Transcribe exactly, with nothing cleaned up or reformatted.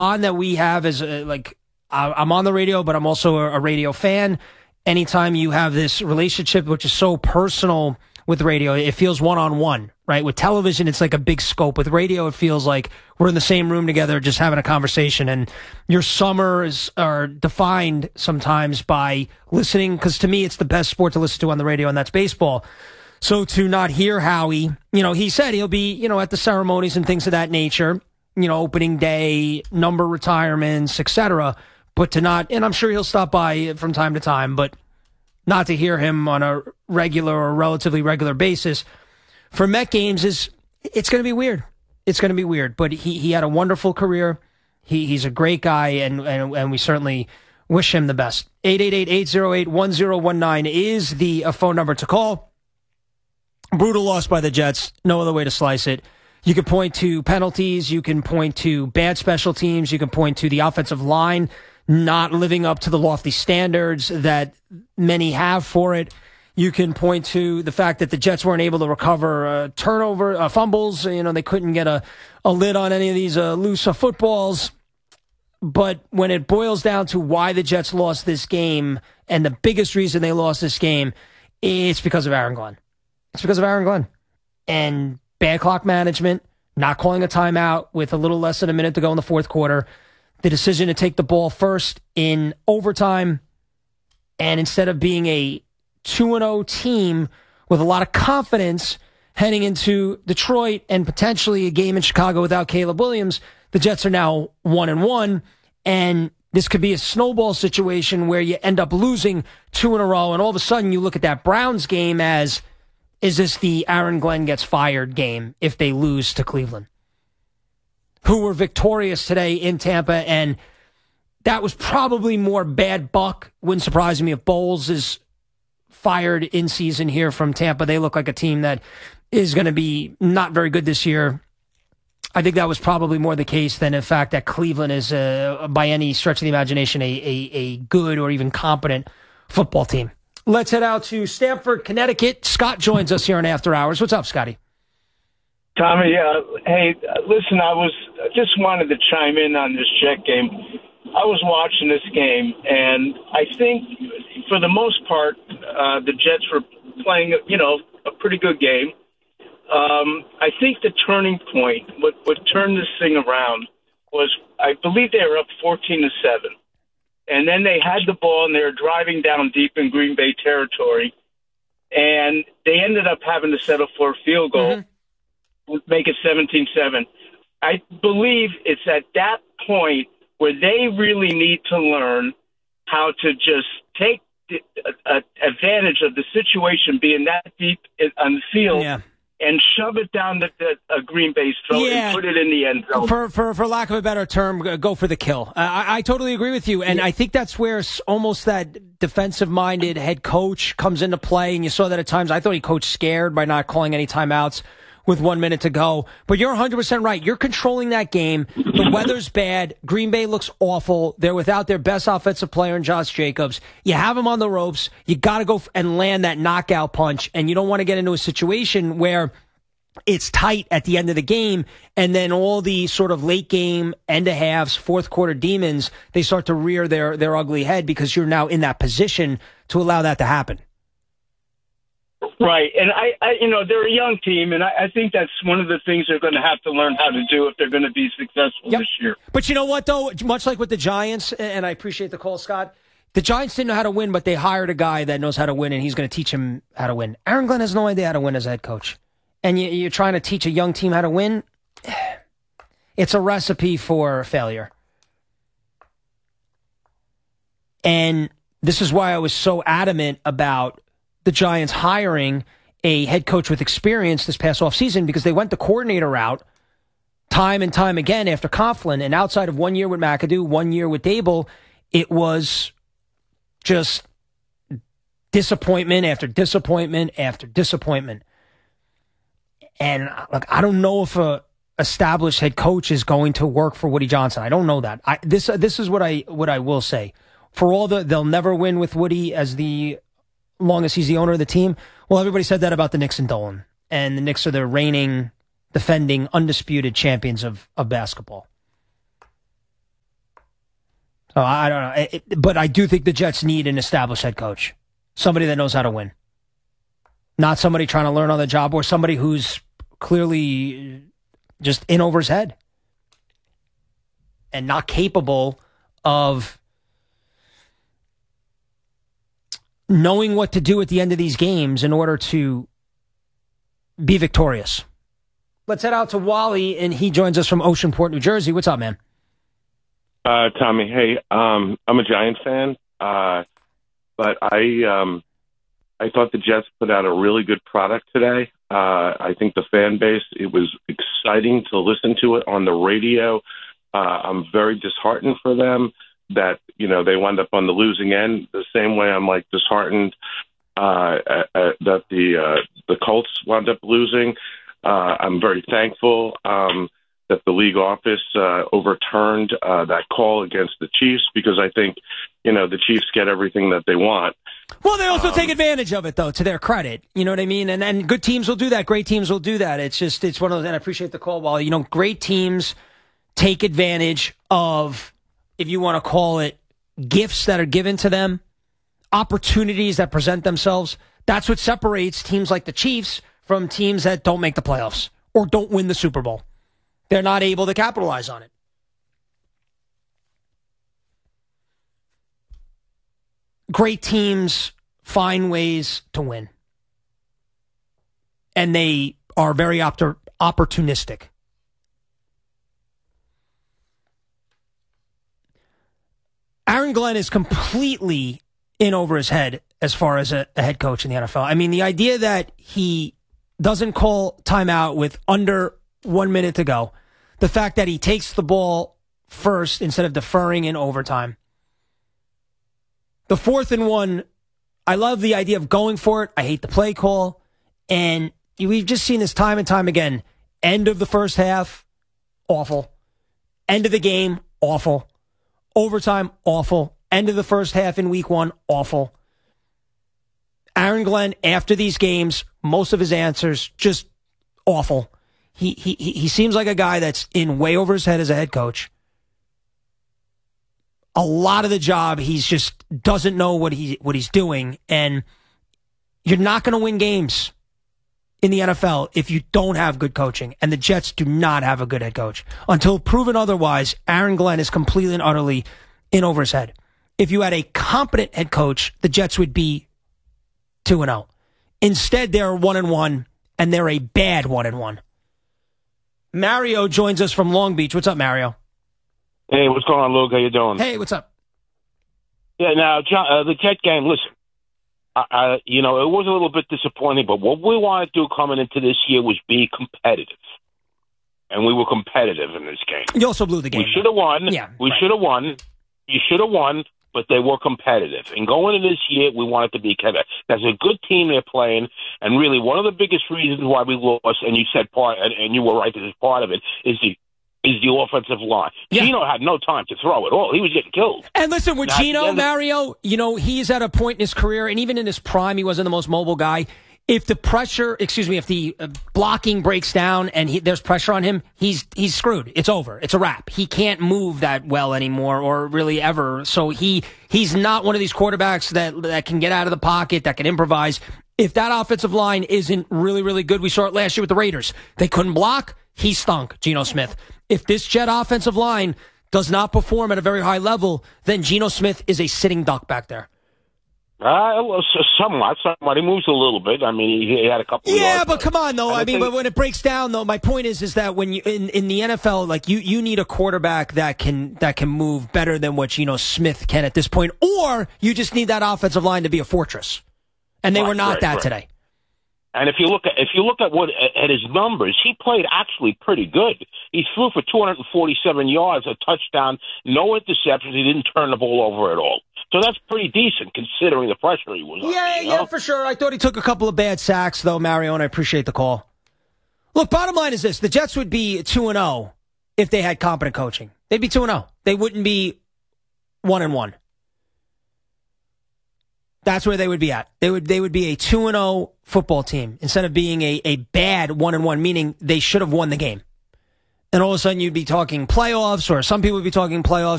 on that we have as a, like I'm on the radio, but I'm also a, a radio fan. Anytime you have this relationship, which is so personal with radio, it feels one-on-one, right? With television, it's like a big scope. With radio, it feels like we're in the same room together just having a conversation. And your summers are defined sometimes by listening, because to me, it's the best sport to listen to on the radio, and that's baseball. So to not hear Howie, you know, he said he'll be, you know, at the ceremonies and things of that nature, you know, opening day, number retirements, et cetera. But to not, and I'm sure he'll stop by from time to time, but not to hear him on a regular or relatively regular basis for Met games is, it's going to be weird. It's going to be weird. But he, he had a wonderful career. He He's a great guy, and, and, and we certainly wish him the best. eight eight eight, eight oh eight, one oh one nine is the uh, phone number to call. Brutal loss by the Jets. No other way to slice it. You can point to penalties. You can point to bad special teams. You can point to the offensive line not living up to the lofty standards that many have for it. You can point to the fact that the Jets weren't able to recover uh, turnover, uh, fumbles. You know, they couldn't get a, a lid on any of these uh, loose uh, footballs. But when it boils down to why the Jets lost this game, and the biggest reason they lost this game, it's because of Aaron Glenn. It's because of Aaron Glenn. And bad clock management, not calling a timeout with a little less than a minute to go in the fourth quarter, the decision to take the ball first in overtime, and instead of being a two and oh team with a lot of confidence heading into Detroit and potentially a game in Chicago without Caleb Williams, the Jets are now one and one, and this could be a snowball situation where you end up losing two in a row, and all of a sudden you look at that Browns game as, is this the Aaron Glenn gets fired game if they lose to Cleveland, who were victorious today in Tampa? And that was probably more bad luck. Wouldn't surprise me if Bowles is fired in season here from Tampa. They look like a team that is going to be not very good this year. I think that was probably more the case than the fact that Cleveland is, uh, by any stretch of the imagination, a, a, a good or even competent football team. Let's head out to Stamford, Connecticut. Scott joins us here on After Hours. What's up, Scotty? Tommy, uh, hey, uh, listen, I was I just wanted to chime in on this Jet game. I was watching this game, and I think for the most part, uh, the Jets were playing, you know, a pretty good game. Um, I think the turning point, what, what turned this thing around, was I believe they were up fourteen to seven. And then they had the ball, and they were driving down deep in Green Bay territory, and they ended up having to settle for a field goal. Mm-hmm. Make it seventeen seven. I believe it's at that point where they really need to learn how to just take the, uh, advantage of the situation being that deep in, on the field, yeah, and shove it down the, the uh, Green Bay's throat, yeah, and put it in the end zone. For, for, for lack of a better term, go for the kill. I, I totally agree with you, and yeah. I think that's where almost that defensive-minded head coach comes into play, and you saw that at times. I thought he coached scared by not calling any timeouts with one minute to go. But you're one hundred percent right. You're controlling that game. The weather's bad. Green Bay looks awful. They're without their best offensive player in Josh Jacobs. You have him on the ropes. You got to go and land that knockout punch, and you don't want to get into a situation where it's tight at the end of the game, and then all the sort of late game, end of halves, fourth quarter demons, they start to rear their, their ugly head because you're now in that position to allow that to happen. Right, and I, I, you know, they're a young team, and I, I think that's one of the things they're going to have to learn how to do if they're going to be successful yep. this year. But you know what, though? Much like with the Giants, and I appreciate the call, Scott, the Giants didn't know how to win, but they hired a guy that knows how to win, and he's going to teach him how to win. Aaron Glenn has no idea how to win as a head coach. And you, you're trying to teach a young team how to win? It's a recipe for failure. And this is why I was so adamant about the Giants hiring a head coach with experience this past offseason, because they went the coordinator route time and time again after Coughlin. And outside of one year with McAdoo, one year with Dable, it was just disappointment after disappointment after disappointment. And look, I don't know if a established head coach is going to work for Woody Johnson. I don't know that. I, this uh, this is what I what I will say. For all the they'll never win with Woody as the long as he's the owner of the team. Well, everybody said that about the Knicks and Dolan. And the Knicks are the reigning, defending, undisputed champions of, of basketball. So I don't know. It, but I do think the Jets need an established head coach. Somebody that knows how to win. Not somebody trying to learn on the job or somebody who's clearly just in over his head and not capable of knowing what to do at the end of these games in order to be victorious. Let's head out to Wally, and he joins us from Oceanport, New Jersey. What's up, man? Uh, Tommy, hey, um, I'm a Giants fan, uh, but I um, I thought the Jets put out a really good product today. Uh, I think the fan base, it was exciting to listen to it on the radio. Uh, I'm very disheartened for them that, you know, they wound up on the losing end. The same way I'm, like, disheartened uh, uh, that the uh, the Colts wound up losing. Uh, I'm very thankful um, that the league office uh, overturned uh, that call against the Chiefs, because I think, you know, the Chiefs get everything that they want. Well, they also um, take advantage of it, though, to their credit. You know what I mean? And and good teams will do that. Great teams will do that. It's just, it's one of those, and I appreciate the call, Wally. You know, great teams take advantage of, if you want to call it, gifts that are given to them, opportunities that present themselves. That's what separates teams like the Chiefs from teams that don't make the playoffs or don't win the Super Bowl. They're not able to capitalize on it. Great teams find ways to win. And they are very oppor- opportunistic. Aaron Glenn is completely in over his head as far as a, a head coach in the N F L. I mean, the idea that he doesn't call timeout with under one minute to go, the fact that he takes the ball first instead of deferring in overtime, the fourth and one, I love the idea of going for it. I hate the play call. And we've just seen this time and time again. End of the first half, awful. End of the game, awful. Overtime, awful. End of the first half in week one, awful. Aaron Glenn, after these games, most of his answers, just awful. He, he, he seems like a guy that's in way over his head as a head coach. A lot of the job, he's just doesn't know what he what he's doing, and you're not going to win games in the N F L if you don't have good coaching, and the Jets do not have a good head coach. Until proven otherwise, Aaron Glenn is completely and utterly in over his head. If you had a competent head coach, the Jets would be two and zero. Instead, they're one and one, and they're a bad one and one. Mario joins us from Long Beach. What's up, Mario? Hey, what's going on, Luke? How you doing? Hey, what's up? Yeah, now, John, uh, the Jet game, listen, I, I, you know, it was a little bit disappointing, but what we wanted to do coming into this year was be competitive. And we were competitive in this game. You also blew the game. We should have won. Yeah, we right. should have won. You should have won, but they were competitive. And going into this year, we wanted to be competitive. There's a good team they're playing, and really one of the biggest reasons why we lost, and you said part, and, and you were right, this is part of it, is the is the offensive line. Yeah. Gino had no time to throw at all. He was getting killed. And listen, with now, Gino, Mario, you know, he's at a point in his career, and even in his prime, he wasn't the most mobile guy. If the pressure, excuse me, if the uh, blocking breaks down and he, there's pressure on him, he's he's screwed. It's over. It's a wrap. He can't move that well anymore, or really ever. So he he's not one of these quarterbacks that that can get out of the pocket, that can improvise. If that offensive line isn't really, really good, we saw it last year with the Raiders. They couldn't block. He stunk, Geno Smith. If this Jet offensive line does not perform at a very high level, then Geno Smith is a sitting duck back there. Uh, well, somewhat, somewhat. He moves a little bit. I mean, he, he had a couple. Yeah, of but come on, though. I, I mean, think... but when it breaks down, though, my point is, is that when you in, in the N F L, like you, you need a quarterback that can that can move better than what Geno Smith can at this point, or you just need that offensive line to be a fortress, and they right, were not right, that right. today. And if you look at if you look at what at his numbers, he played actually pretty good. He threw for two hundred forty-seven yards, a touchdown, no interceptions. He didn't turn the ball over at all. So that's pretty decent considering the pressure he was under. Yeah, you know? yeah, for sure. I thought he took a couple of bad sacks, though, Mario, and I appreciate the call. Look, bottom line is this. The Jets would be two and oh if they had competent coaching. They'd be two and oh. They wouldn't be one and one. That's where they would be at. They would they would be a two and oh football team instead of being a, a bad one and one, meaning they should have won the game. And all of a sudden you'd be talking playoffs, or some people would be talking playoffs.